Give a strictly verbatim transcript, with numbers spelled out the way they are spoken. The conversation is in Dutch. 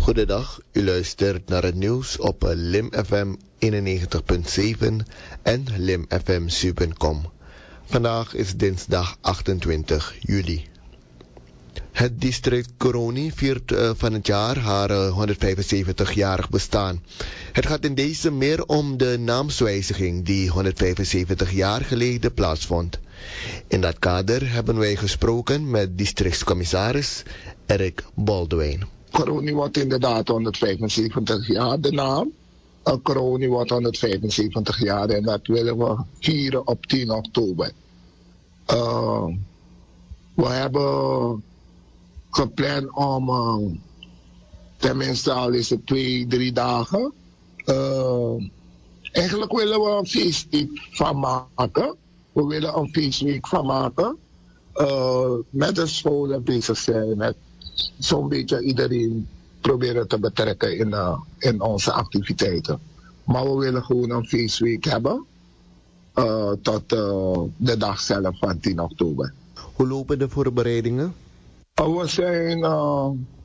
Goedendag, u luistert naar het nieuws op Lim F M eenennegentig punt zeven en lim f m zeven punt com. Vandaag is dinsdag achtentwintig juli. Het district Coroni viert uh, van het jaar haar uh, honderdvijfenzeventig-jarig bestaan. Het gaat in deze meer om de naamswijziging die honderdvijfenzeventig jaar geleden plaatsvond. In dat kader hebben wij gesproken met districtscommissaris Erik Baldwijn. Coroni wordt inderdaad honderdvijfenzeventig jaar, de naam. Uh, Coroni wordt honderdvijfenzeventig jaar en dat willen we vieren op tien oktober. Uh, we hebben gepland om uh, tenminste al is het twee, drie dagen. Uh, eigenlijk willen we een feestweek van maken. We willen een feestweek van maken. Uh, met de scholen bezig zijn, met zo'n beetje iedereen proberen te betrekken in, uh, in onze activiteiten. Maar we willen gewoon een feestweek hebben. Uh, tot uh, de dag zelf van tien oktober. Hoe lopen de voorbereidingen? Uh, we zijn uh,